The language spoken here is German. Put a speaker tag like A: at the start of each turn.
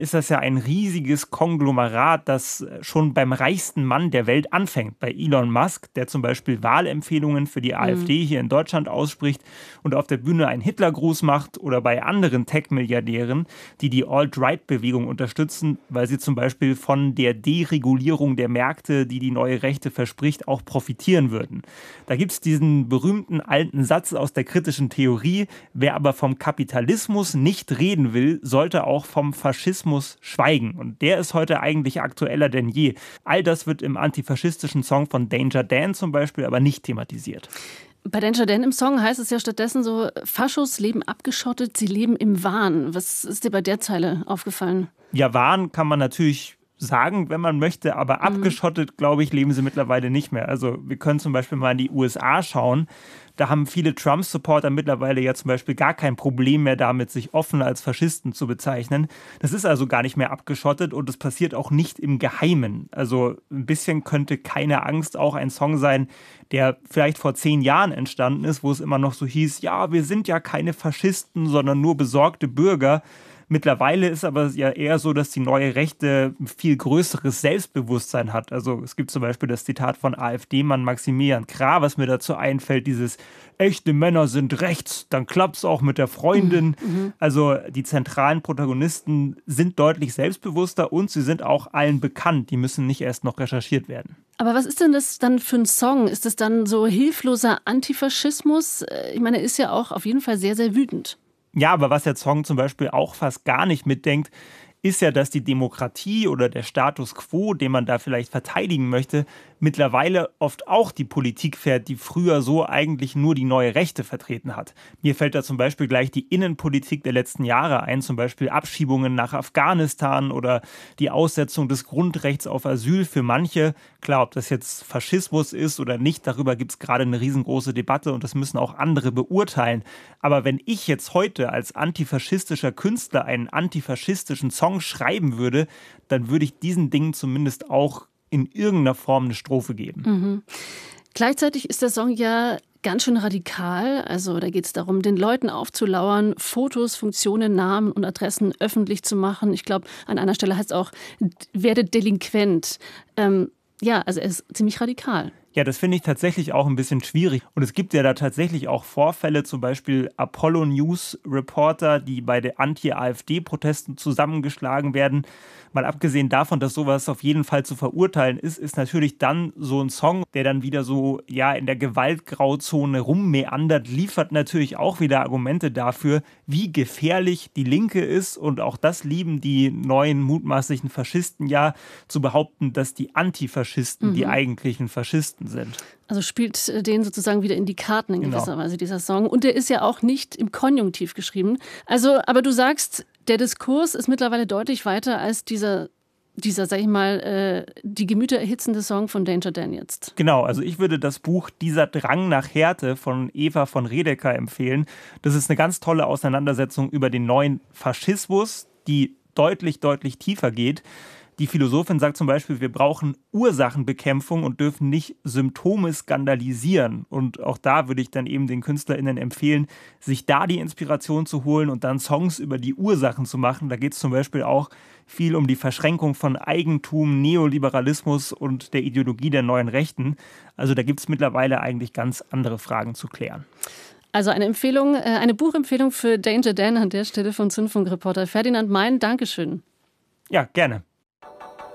A: ist das ja ein riesiges Konglomerat, das schon beim reichsten Mann der Welt anfängt, bei Elon Musk, der zum Beispiel Wahlempfehlungen für die AfD hier in Deutschland ausspricht und auf der Bühne einen Hitlergruß macht, oder bei anderen Tech-Milliardären, die die Alt-Right-Bewegung unterstützen, weil sie zum Beispiel von der Deregulierung der Märkte, die die neue Rechte verspricht, auch profitieren würden. Da gibt es diesen berühmten alten Satz aus der kritischen Theorie: Wer aber vom Kapitalismus nicht reden will, sollte auch vom Faschismus schweigen. Und der ist heute eigentlich aktueller denn je. All das wird im antifaschistischen Song von Danger Dan zum Beispiel aber nicht thematisiert.
B: Bei Danger Dan im Song heißt es ja stattdessen so: Faschos leben abgeschottet, sie leben im Wahn. Was ist dir bei der Zeile aufgefallen?
A: Ja, Wahn kann man natürlich sagen, wenn man möchte, aber abgeschottet, glaube ich, leben sie mittlerweile nicht mehr. Also wir können zum Beispiel mal in die USA schauen. Da haben viele Trump-Supporter mittlerweile ja zum Beispiel gar kein Problem mehr damit, sich offen als Faschisten zu bezeichnen. Das ist also gar nicht mehr abgeschottet und es passiert auch nicht im Geheimen. Also ein bisschen könnte Keine Angst auch ein Song sein, der vielleicht vor 10 Jahren entstanden ist, wo es immer noch so hieß: Ja, wir sind ja keine Faschisten, sondern nur besorgte Bürger. Mittlerweile ist aber ja eher so, dass die neue Rechte ein viel größeres Selbstbewusstsein hat. Also es gibt zum Beispiel das Zitat von AfD-Mann Maximilian Krah, was mir dazu einfällt, dieses: Echte Männer sind rechts, dann klappt's auch mit der Freundin. Also die zentralen Protagonisten sind deutlich selbstbewusster und sie sind auch allen bekannt. Die müssen nicht erst noch recherchiert werden.
B: Aber was ist denn das dann für ein Song? Ist das dann so hilfloser Antifaschismus? Ich meine, er ist ja auch auf jeden Fall sehr, sehr wütend.
A: Ja, aber was der Song zum Beispiel auch fast gar nicht mitdenkt, ist ja, dass die Demokratie oder der Status quo, den man da vielleicht verteidigen möchte, mittlerweile oft auch die Politik fährt, die früher so eigentlich nur die neue Rechte vertreten hat. Mir fällt da zum Beispiel gleich die Innenpolitik der letzten Jahre ein, zum Beispiel Abschiebungen nach Afghanistan oder die Aussetzung des Grundrechts auf Asyl für manche. Klar, ob das jetzt Faschismus ist oder nicht, darüber gibt es gerade eine riesengroße Debatte und das müssen auch andere beurteilen. Aber wenn ich jetzt heute als antifaschistischer Künstler einen antifaschistischen Song schreiben würde, dann würde ich diesen Dingen zumindest auch in irgendeiner Form eine Strophe geben.
B: Gleichzeitig ist der Song ja ganz schön radikal. Also da geht es darum, den Leuten aufzulauern, Fotos, Funktionen, Namen und Adressen öffentlich zu machen. Ich glaube, an einer Stelle heißt es auch: werde delinquent. Also er ist ziemlich radikal.
A: Ja, das finde ich tatsächlich auch ein bisschen schwierig. Und es gibt ja da tatsächlich auch Vorfälle, zum Beispiel Apollo News Reporter, die bei den Anti-AfD-Protesten zusammengeschlagen werden. Mal abgesehen davon, dass sowas auf jeden Fall zu verurteilen ist, ist natürlich dann so ein Song, der dann wieder so in der Gewaltgrauzone rummeandert, liefert natürlich auch wieder Argumente dafür, wie gefährlich die Linke ist. Und auch das lieben die neuen mutmaßlichen Faschisten ja, zu behaupten, dass die Antifaschisten die eigentlichen Faschisten sind.
B: Also spielt denen sozusagen wieder in die Karten in gewisser Weise, dieser Song. Und der ist ja auch nicht im Konjunktiv geschrieben. Also, aber du sagst, der Diskurs ist mittlerweile deutlich weiter als dieser, sag ich mal, die Gemüter erhitzende Song von Danger Dan jetzt.
A: Genau, also ich würde das Buch Dieser Drang nach Härte von Eva von Redeker empfehlen. Das ist eine ganz tolle Auseinandersetzung über den neuen Faschismus, die deutlich, deutlich tiefer geht. Die Philosophin sagt zum Beispiel, wir brauchen Ursachenbekämpfung und dürfen nicht Symptome skandalisieren. Und auch da würde ich dann eben den KünstlerInnen empfehlen, sich da die Inspiration zu holen und dann Songs über die Ursachen zu machen. Da geht es zum Beispiel auch viel um die Verschränkung von Eigentum, Neoliberalismus und der Ideologie der neuen Rechten. Also da gibt es mittlerweile eigentlich ganz andere Fragen zu klären.
B: Also eine Empfehlung, eine Buchempfehlung für Danger Dan an der Stelle von Zündfunkreporter Ferdinand Mein. Dankeschön.
A: Ja, gerne.